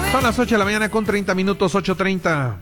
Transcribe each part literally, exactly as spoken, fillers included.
Son las ocho de la mañana con treinta minutos, ocho treinta.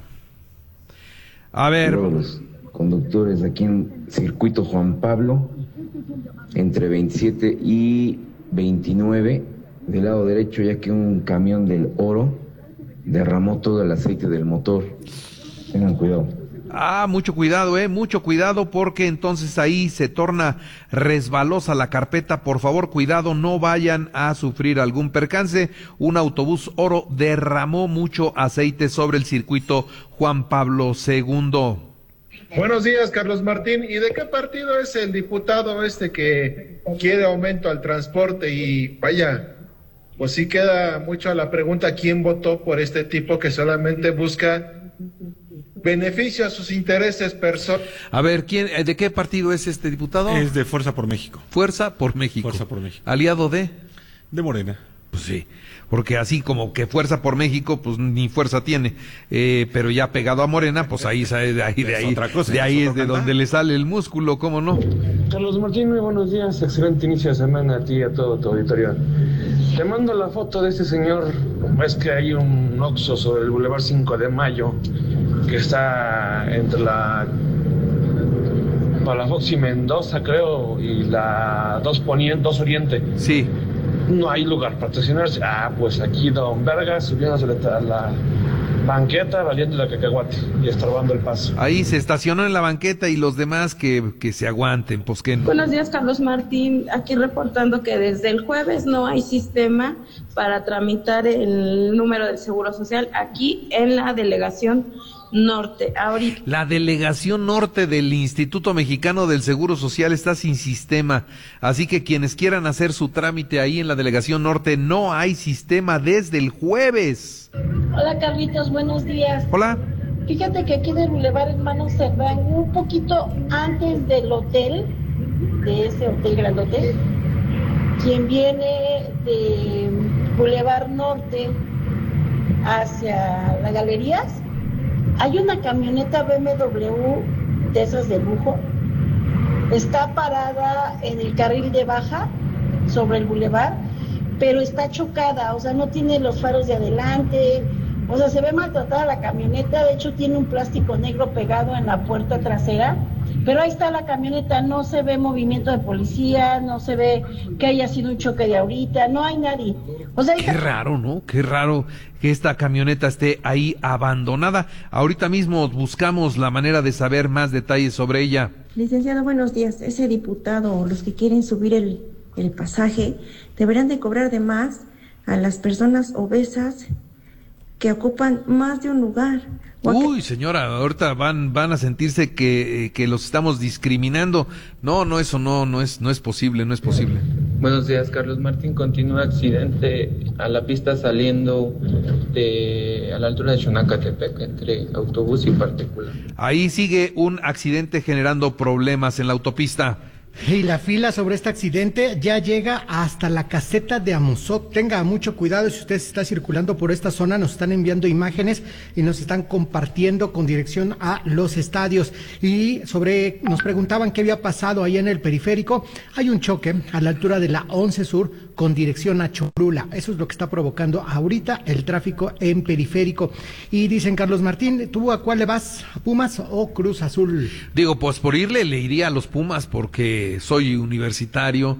A ver. Los conductores aquí en circuito Juan Pablo, entre veintisiete y veintinueve, del lado derecho, ya que un camión del Oro derramó todo el aceite del motor. Tengan cuidado. Ah, mucho cuidado, eh, mucho cuidado, porque entonces ahí se torna resbalosa la carpeta. Por favor, cuidado, no vayan a sufrir algún percance. Un autobús Oro derramó mucho aceite sobre el circuito Juan Pablo segundo. Buenos días, Carlos Martín. ¿Y de qué partido es el diputado este que quiere aumento al transporte? Y vaya, pues sí queda mucho a la pregunta, ¿quién votó por este tipo que solamente busca beneficio a sus intereses personales? A ver, ¿quién, de qué partido es este diputado? Es de Fuerza por México. Fuerza por México. Fuerza por México. ¿Aliado de? De Morena. Pues sí, porque así como que Fuerza por México, pues ni fuerza tiene, eh, pero ya pegado a Morena, pues ahí sale, de ahí, de ahí, otra cosa, de ahí es es de otro donde cantar. le sale el músculo, ¿cómo no? Carlos Martín, muy buenos días, excelente inicio de semana a ti y a todo tu auditorio. Te mando la foto de este señor, ves que hay un Oxxo sobre el Boulevard cinco de Mayo, que está entre la Palafox y Mendoza, creo, y la dos Poniente, dos Oriente. Sí. No hay lugar para estacionarse. Ah, pues aquí Don Verga subiéndose a la banqueta, valiendo la cacahuate y estorbando el paso. Ahí se estacionó en la banqueta y los demás que, que se aguanten, pues que no. Buenos días, Carlos Martín. Aquí reportando que desde el jueves no hay sistema para tramitar el número del Seguro Social aquí en la delegación norte. Ahorita. La delegación norte del Instituto Mexicano del Seguro Social está sin sistema, así que quienes quieran hacer su trámite ahí en la delegación norte, no hay sistema desde el jueves. Hola Carlitos, buenos días. Hola. Fíjate que aquí del Boulevard Hermano Cerdán, un poquito antes del hotel, de ese hotel grandote, quien viene de Boulevard Norte hacia las galerías, hay una camioneta B M W de esas de lujo, está parada en el carril de baja sobre el bulevar, pero está chocada, o sea, no tiene los faros de adelante, o sea, se ve maltratada la camioneta, de hecho tiene un plástico negro pegado en la puerta trasera, pero ahí está la camioneta, no se ve movimiento de policía, no se ve que haya sido un choque de ahorita, no hay nadie. O sea, qué raro, ¿no? Qué raro que esta camioneta esté ahí abandonada. Ahorita mismo buscamos la manera de saber más detalles sobre ella. Licenciado, buenos días. Ese diputado o los que quieren subir el, el pasaje deberán de cobrar de más a las personas obesas que ocupan más de un lugar. Uy, señora, ahorita van van a sentirse que, que los estamos discriminando. No, no, eso no no es no es posible, no es posible. Buenos días, Carlos Martín. Continúa accidente a la pista saliendo de a la altura de Xonacatepec entre autobús y particular. Ahí sigue un accidente generando problemas en la autopista. Y la fila sobre este accidente ya llega hasta la caseta de Amozoc. Tenga mucho cuidado si usted está circulando por esta zona. Nos están enviando imágenes y nos están compartiendo con dirección a los estadios. Y sobre, nos preguntaban qué había pasado ahí en el periférico. Hay un choque a la altura de la once Sur con dirección a Cholula. Eso es lo que está provocando ahorita el tráfico en periférico. Y dicen, Carlos Martín, ¿tú a cuál le vas? ¿A Pumas o Cruz Azul? Digo, pues por irle le iría a los Pumas porque soy universitario